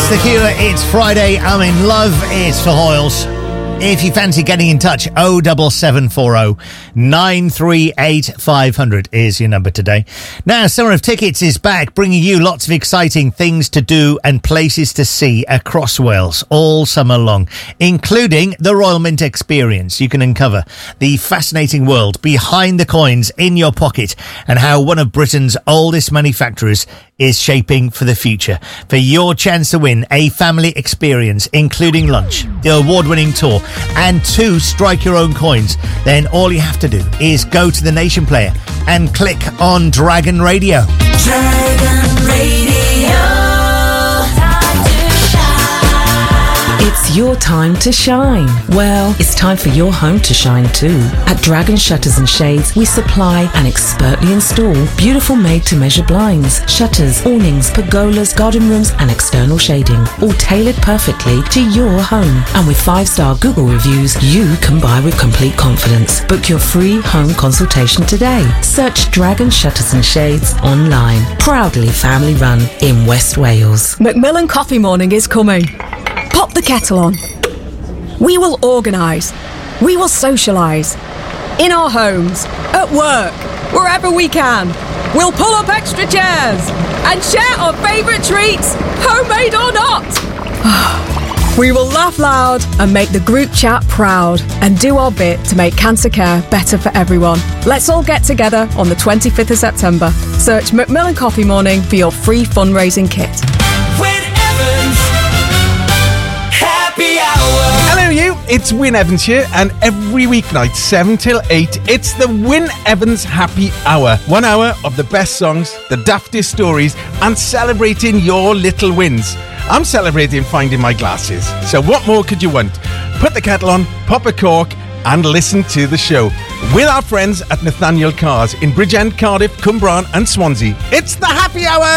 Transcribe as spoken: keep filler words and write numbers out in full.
It's The Cure, it's Friday, I'm in love, it's for Hoyles. If you fancy getting in touch, oh seven seven four oh nine three eight five hundred is your number today. Now, Summer of Tickets is back, bringing you lots of exciting things to do and places to see across Wales all summer long, including the Royal Mint Experience. You can uncover the fascinating world behind the coins in your pocket and how one of Britain's oldest manufacturers is shaping for the future. For your chance to win a family experience, including lunch, the award-winning tour, and two strike your own coins, then all you have to do is go to the Nation Player and click on Dragon Radio. Dragon Radio. It's your time to shine. Well, it's time for your home to shine too. At Dragon Shutters and Shades, we supply and expertly install beautiful made-to-measure blinds, shutters, awnings, pergolas, garden rooms and external shading, all tailored perfectly to your home. And with five-star Google reviews, you can buy with complete confidence. Book your free home consultation today. Search Dragon Shutters and Shades online. Proudly family run in West Wales. Macmillan Coffee Morning is coming. Pop the kettle on. We will organise. We will socialise. In our homes, at work, wherever we can. We'll pull up extra chairs and share our favourite treats, homemade or not. We will laugh loud and make the group chat proud and do our bit to make cancer care better for everyone. Let's all get together on the twenty-fifth of September. Search Macmillan Coffee Morning for your free fundraising kit. Hello you, it's Wyn Evans here, and every weeknight seven till eight it's the Wyn Evans Happy Hour. One hour of the best songs, the daftest stories and celebrating your little wins. I'm celebrating finding my glasses, so what more could you want? Put the kettle on, pop a cork and listen to the show with our friends at Nathaniel Cars in Bridgend, Cardiff, Cwmbran and Swansea. It's the Happy Hour!